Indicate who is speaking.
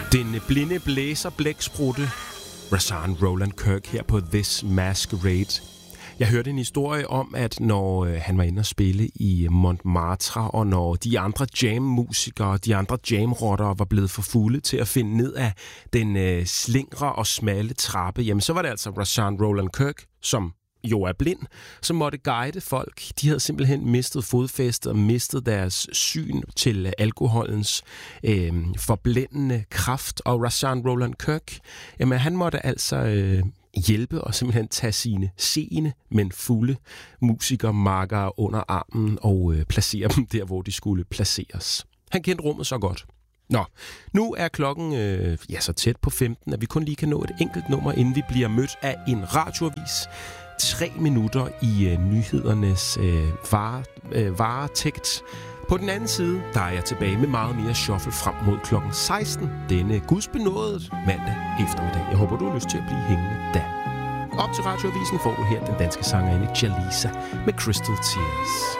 Speaker 1: Den blinde blæser blæksprutte, Rahsaan Roland Kirk her på This Masquerade. Jeg hørte en historie om, at når han var inde og spille i Montmartre, og når de andre jam-musikere, de andre jam-rottere var blevet for fulde til at finde ned af den slingre og smalle trappe, jamen så var det altså Rahsaan Roland Kirk, som jo er blind, som måtte guide folk. De havde simpelthen mistet fodfæstet og mistet deres syn til alkoholens forblændende kraft. Og Rahsaan Roland Kirk, jamen han måtte altså hjælpe og simpelthen tage sine seende, men fulde musikermarkere under armen og placere dem der, hvor de skulle placeres. Han kendte rummet så godt. Nå, nu er klokken så tæt på 15, at vi kun lige kan nå et enkelt nummer, inden vi bliver mødt af en radioavis. 3 minutter i nyhedernes varetægt. På den anden side, der er jeg tilbage med meget mere shuffle frem mod klokken 16. Denne gudsbenåede mandag eftermiddag. Jeg håber, du har lyst til at blive hængende da. Op til radioavisen får du her den danske sangerinde Jalisa med Crystal Tears.